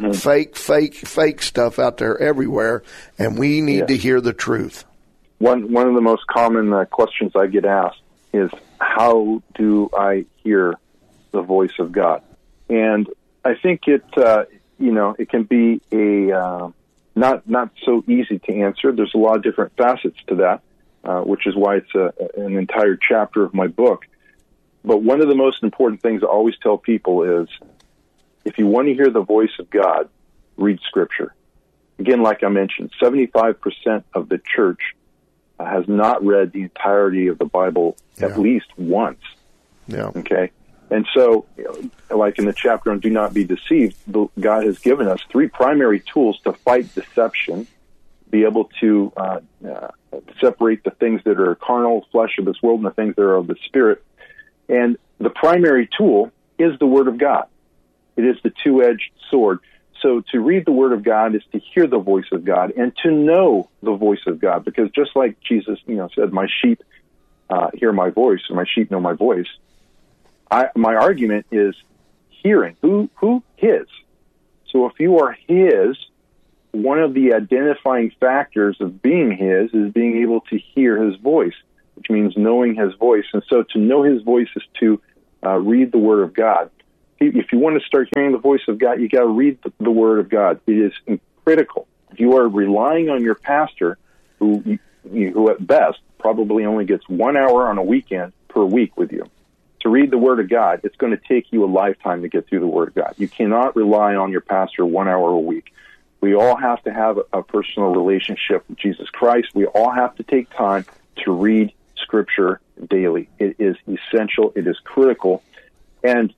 stuff out there everywhere, and we need to hear the truth. One of the most common questions I get asked is, how do I hear the voice of God? And I think it can be a not so easy to answer. There's a lot of different facets to that, which is why it's an entire chapter of my book. But one of the most important things I always tell people is, if you want to hear the voice of God, read Scripture. Again, like I mentioned, 75% of the church has not read the entirety of the Bible at least once. Yeah. Okay? And so, like in the chapter on Do Not Be Deceived, God has given us 3 primary tools to fight deception, be able to separate the things that are carnal, flesh of this world, and the things that are of the Spirit. And the primary tool is the Word of God. It is the two-edged sword. So to read the Word of God is to hear the voice of God and to know the voice of God, because just like Jesus, said, "My sheep hear my voice, and my sheep know my voice." My argument is hearing. Who? His. So if you are His, one of the identifying factors of being His is being able to hear His voice, which means knowing His voice. And so to know His voice is to read the Word of God. If you want to start hearing the voice of God, you got to read the Word of God. It is critical. If you are relying on your pastor, who at best probably only gets 1 hour on a weekend per week with you, to read the Word of God, it's going to take you a lifetime to get through the Word of God. You cannot rely on your pastor 1 hour a week. We all have to have a personal relationship with Jesus Christ. We all have to take time to read Scripture daily. It is essential. It is critical. And,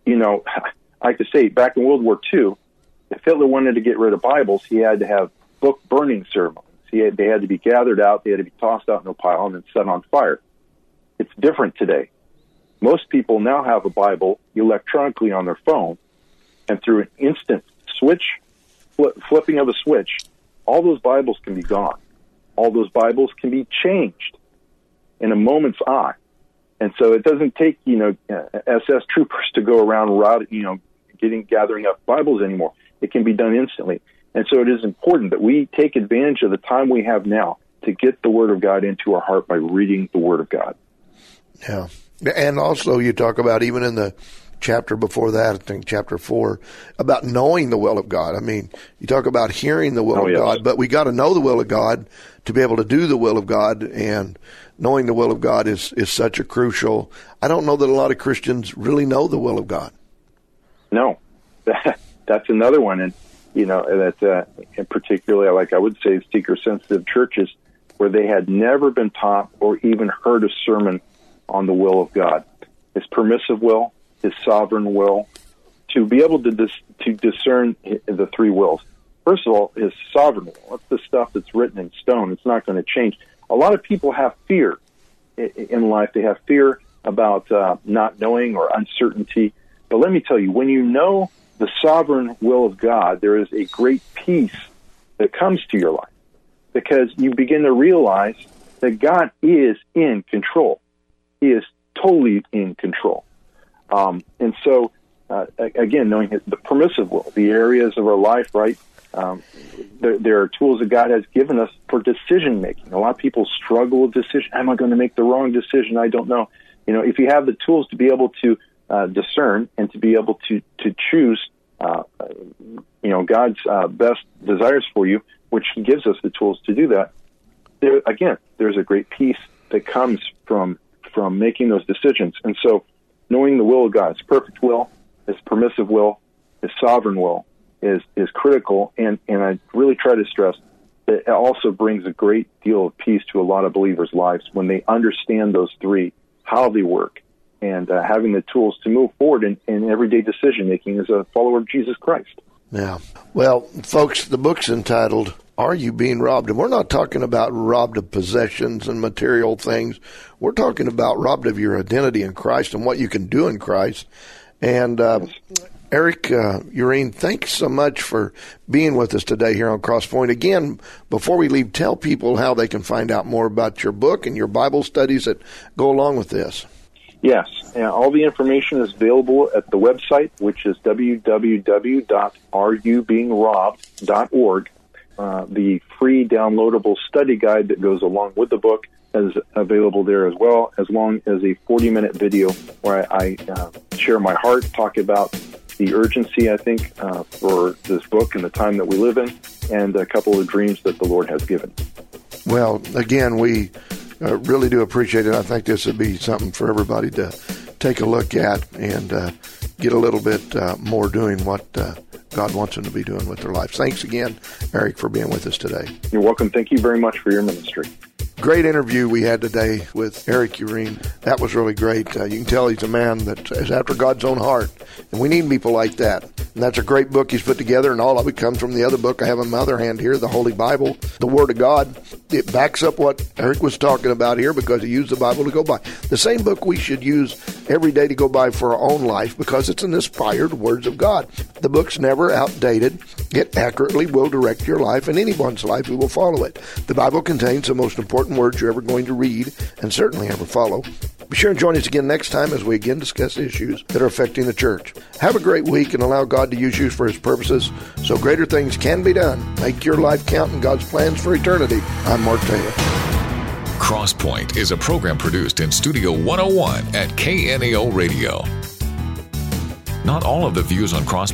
I like to say, back in World War II, if Hitler wanted to get rid of Bibles, he had to have book burning ceremonies. They had to be gathered out. They had to be tossed out in a pile and then set on fire. It's different today. Most people now have a Bible electronically on their phone, and through an instant flipping of a switch, all those Bibles can be gone. All those Bibles can be changed in a moment's eye. And so it doesn't take, SS troopers to go around, gathering up Bibles anymore. It can be done instantly. And so it is important that we take advantage of the time we have now to get the Word of God into our heart by reading the Word of God. Yeah. And also you talk about, even in the chapter before that, I think chapter 4, about knowing the will of God. I mean, you talk about hearing the will of God, but we got to know the will of God to be able to do the will of God, and knowing the will of God is such a crucial. I don't know that a lot of Christians really know the will of God. No, that's another one. And, that in particularly, like I would say, seeker-sensitive churches where they had never been taught or even heard a sermon on the will of God, His permissive will, His sovereign will, to be able to discern the three wills. First of all, His sovereign will. That's the stuff that's written in stone. It's not going to change. A lot of people have fear in life. They have fear about not knowing or uncertainty. But let me tell you, when you know the sovereign will of God, there is a great peace that comes to your life, because you begin to realize that God is in control. He is totally in control. And so, again, knowing the permissive will, the areas of our life, right? There are tools that God has given us for decision making. A lot of people struggle with decision. Am I going to make the wrong decision? I don't know. If you have the tools to be able to discern and to be able to choose, God's best desires for you, which He gives us the tools to do that. There's a great peace that comes from making those decisions. And so, knowing the will of God, His perfect will, His permissive will, His sovereign will, is critical. And I really try to stress that it also brings a great deal of peace to a lot of believers' lives when they understand those three, how they work, and having the tools to move forward in everyday decision-making as a follower of Jesus Christ. Yeah. Well, folks, the book's entitled, Are You Being Robbed? And we're not talking about robbed of possessions and material things. We're talking about robbed of your identity in Christ and what you can do in Christ. And Eric U'Rean, thanks so much for being with us today here on Crosspoint. Again, before we leave, tell people how they can find out more about your book and your Bible studies that go along with this. Yes, all the information is available at the website, which is www.areyouBeingRobbed.org. The free downloadable study guide that goes along with the book is available there as well, as long as a 40-minute video where I share my heart, talk about the urgency, I think, for this book and the time that we live in, and a couple of dreams that the Lord has given. Well, again, we really do appreciate it. I think this would be something for everybody to take a look at and get a little bit more doing what God wants them to be doing with their lives. Thanks again, Eric, for being with us today. You're welcome. Thank you very much for your ministry. Great interview we had today with Eric U'Rean. That was really great. You can tell he's a man that is after God's own heart, and we need people like that. And that's a great book he's put together, and all of it comes from the other book I have in my other hand here, the Holy Bible, the Word of God. It backs up what Eric was talking about here because he used the Bible to go by. The same book we should use every day to go by for our own life because it's an inspired words of God. The book's never outdated. It accurately will direct your life and anyone's life who will follow it. The Bible contains the most important words you're ever going to read and certainly ever follow. Be sure and join us again next time as we again discuss issues that are affecting the church. Have a great week and allow God to use you for His purposes so greater things can be done. Make your life count in God's plans for eternity. I'm Mark Taylor. Crosspoint is a program produced in Studio 101 at KNEO Radio. Not all of the views on Crosspoint